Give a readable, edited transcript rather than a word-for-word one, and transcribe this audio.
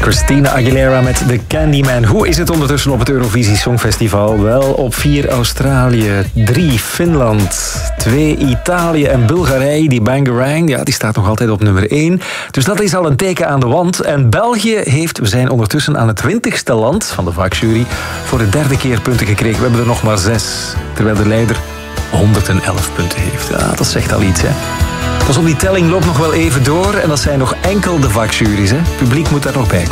Christina Aguilera met The Candyman. Hoe is het ondertussen op het Eurovisie Songfestival? Wel, op 4 Australië, 3 Finland, 2 Italië en Bulgarije. Die Bangarang, ja, die staat nog altijd op nummer 1. Dus dat is al een teken aan de wand. En België we zijn ondertussen aan het 20ste land van de vakjury voor de 3e keer punten gekregen. We hebben er nog maar 6, terwijl de leider 111 punten heeft. Ja, dat zegt al iets, hè. Pas op, die telling loopt nog wel even door en dat zijn nog enkel de vakjuries, hè. Het publiek moet daar nog bij komen.